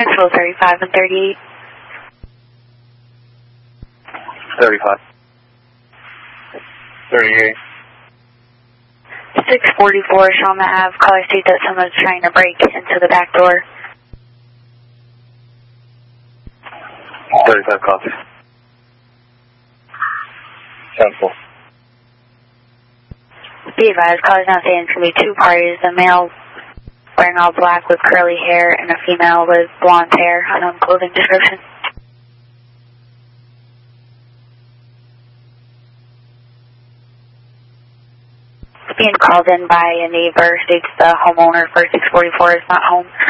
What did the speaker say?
Control 35 and 38. 35. 38. 644 Shauna Ave. Caller state that someone's trying to break into the back door. 35 copy. 10-4. Be advised, caller's now saying it's going to be two parties. A male wearing all black with curly hair and a female with blonde hair. Unknown clothing description. Being called in by a neighbor, states the homeowner for 644 is not home.